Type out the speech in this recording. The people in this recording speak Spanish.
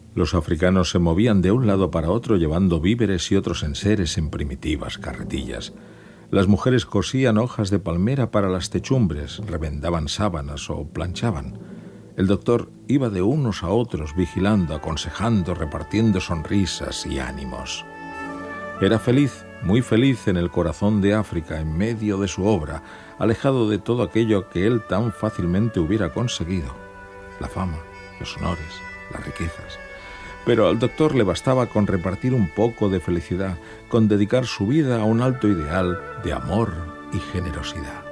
Los africanos se movían de un lado para otro llevando víveres y otros enseres en primitivas carretillas. Las mujeres cosían hojas de palmera para las techumbres, remendaban sábanas o planchaban. El doctor iba de unos a otros vigilando, aconsejando, repartiendo sonrisas y ánimos. Era feliz, muy feliz en el corazón de África, en medio de su obra, alejado de todo aquello que él tan fácilmente hubiera conseguido: la fama, los honores, las riquezas. Pero al doctor le bastaba con repartir un poco de felicidad, con dedicar su vida a un alto ideal de amor y generosidad.